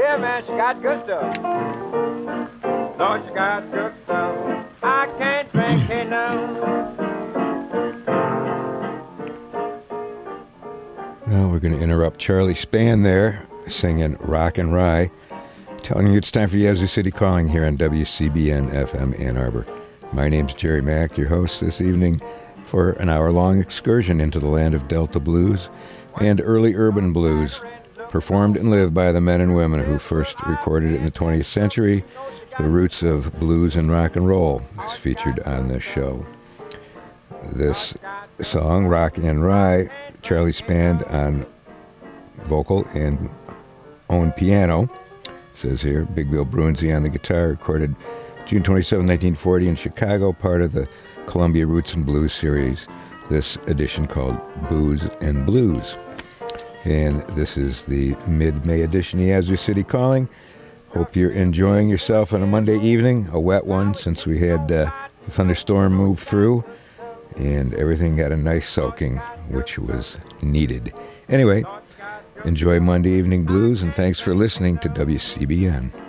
Yeah, man, she got good stuff. Lord, she got good stuff. I can't drink it now. Well, we're going to interrupt Charlie Span there, singing Rock and Rye, telling you it's time for Yazoo City Calling here on WCBN FM Ann Arbor. My name's Jerry Mack, your host this evening for an hour-long excursion into the land of Delta blues and early urban blues, performed and lived by the men and women who first recorded it in the 20th century. The roots of blues and rock and roll is featured on this show. This song, Rock and Rye, Charlie Span on vocal and own piano. It says here, Big Bill Brunsey on the guitar, recorded June 27, 1940 in Chicago, part of the Columbia Roots and Blues series, this edition called Booze and Blues. And this is the mid-May edition of Yazoo City Calling. Hope you're enjoying yourself on a Monday evening, a wet one since we had the thunderstorm move through, and everything got a nice soaking, which was needed. Anyway, enjoy Monday Evening Blues, and thanks for listening to WCBN.